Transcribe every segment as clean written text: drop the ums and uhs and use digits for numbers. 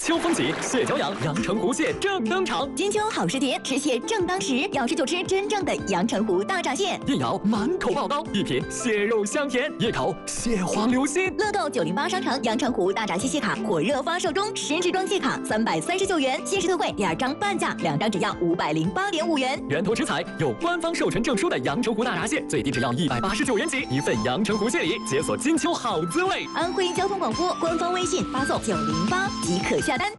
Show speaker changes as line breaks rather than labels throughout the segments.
秋风起，蟹脚痒，阳澄湖蟹正登场。
金秋好时节，吃蟹正当时，要吃就吃真正的阳澄湖大闸蟹。
一咬满口爆膏，一品蟹肉香甜，一口蟹黄流心。
乐购908商城阳澄湖大闸蟹卡火热发售中，10支装蟹卡339元，限时特惠2张半价，2张只要508.5元。
源头食材有官方授权证书的阳澄湖大闸蟹，最低只要189元起，一份阳澄湖蟹礼，解锁金秋好滋味。
安徽交通广播官方微信发送908即可下单。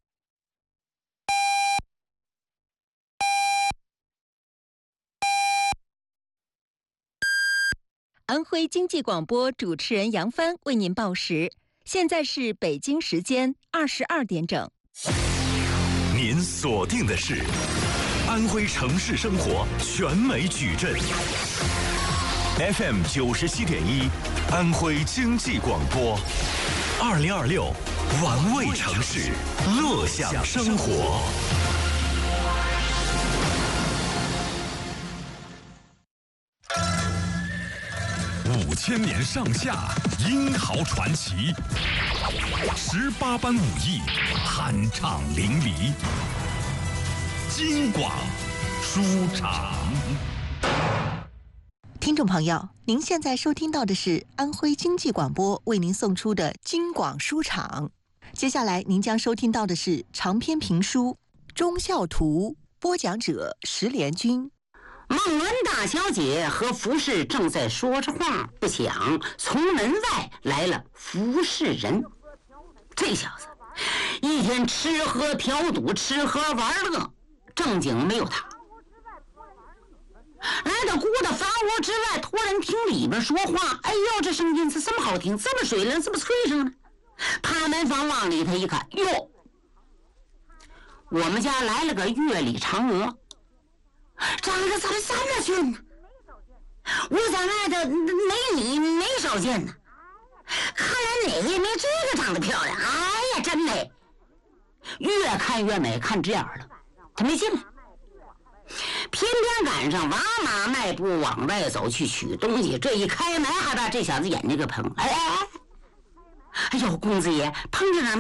安徽经济广播主持人杨帆为您报时，现在是北京时间22点整。
您锁定的是安徽城市生活全美矩阵 FM 97.1，安徽经济广播，2026玩味城市，乐享生活。5000年上下，英豪传奇，18般武艺，酣畅淋漓。京广书场。
听众朋友，您现在收听到的是安徽经济广播为您送出的京广书场。接下来您将收听到的是长篇评书《忠孝图》，播讲者石连军。
孟伦大小姐和服侍正在说着话，不想从门外来了服侍人。这小子一天吃喝嫖赌，吃喝玩乐，正经没有他。来到姑的房屋之外，突然听里边说话，哎呦，这声音是这么好听，这么水灵，这么脆声呢。趴门房往里头一看，哟，我们家来了个月里嫦娥，长得怎么这么俊呢？我在外头没你没少见呢，看来哪也没这个长得漂亮。哎呀，真美！越看越美，看直眼了。他没进来，偏偏赶上王妈迈步往外走去取东西，这一开门还把这小子眼睛给碰。哎呦，公子爷碰着哪